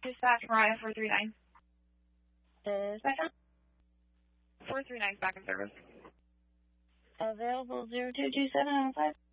Dispatch Mariah 439. Dispatch 439 back in service. Available 0227 on 5.